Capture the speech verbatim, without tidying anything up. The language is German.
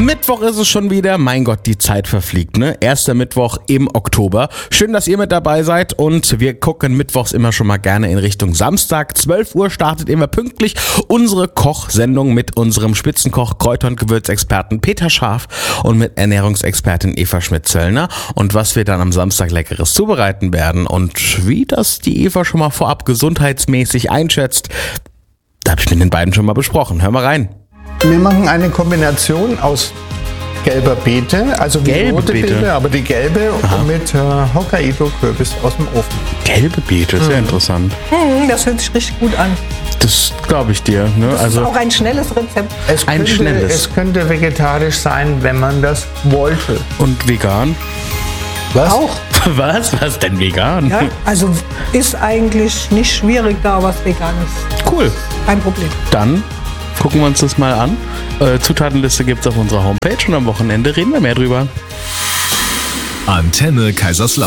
Mittwoch ist es schon wieder. Mein Gott, die Zeit verfliegt, ne? Erster Mittwoch im Oktober. Schön, dass ihr mit dabei seid und wir gucken mittwochs immer schon mal gerne in Richtung Samstag. zwölf Uhr startet immer pünktlich unsere Kochsendung mit unserem Spitzenkoch, Kräuter- und Gewürzexperten Peter Scharf und mit Ernährungsexpertin Eva Schmidt-Zöllner. Und was wir dann am Samstag Leckeres zubereiten werden und wie das die Eva schon mal vorab gesundheitsmäßig einschätzt, da habe ich mit den beiden schon mal besprochen. Hör mal rein. Wir machen eine Kombination aus gelber Beete, also wie Gelbe rote Beete. Beete, aber die gelbe Aha. mit äh, Hokkaido-Kürbis aus dem Ofen. Gelbe Beete, sehr interessant. Hm, das hört sich richtig gut an. Das glaube ich dir. Ne? Das Also ist auch ein schnelles Rezept. Es Ein könnte, schnelles. Es könnte vegetarisch sein, wenn man das wollte. und vegan? Was? Auch. Was? Was denn vegan? Ja, also ist eigentlich nicht schwierig, da was vegan ist. Cool. Kein Problem. Dann gucken wir uns das mal an. Äh, Zutatenliste gibt's auf unserer Homepage und am Wochenende reden wir mehr drüber. Antenne Kaiserslautern.